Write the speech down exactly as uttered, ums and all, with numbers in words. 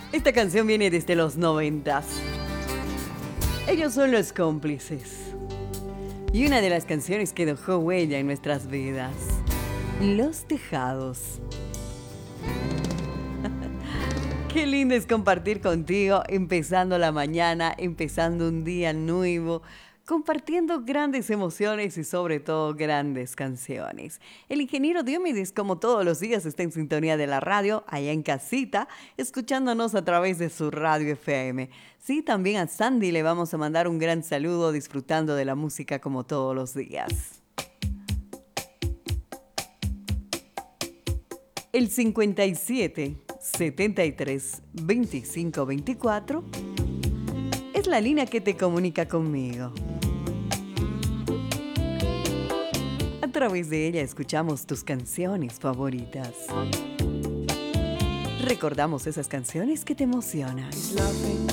Esta canción viene desde los noventas. Ellos son Los Cómplices. Y una de las canciones que dejó huella en nuestras vidas. Los Tejados. Qué lindo es compartir contigo, empezando la mañana, empezando un día nuevo, compartiendo grandes emociones y sobre todo grandes canciones. El ingeniero Diomedes, como todos los días, está en sintonía de la radio, allá en casita, escuchándonos a través de su radio F M. Sí, también a Sandy le vamos a mandar un gran saludo, disfrutando de la música como todos los días. El cincuenta y siete, setenta y tres, veinticinco, veinticuatro es la línea que te comunica conmigo. A través de ella escuchamos tus canciones favoritas. Recordamos esas canciones que te emocionan.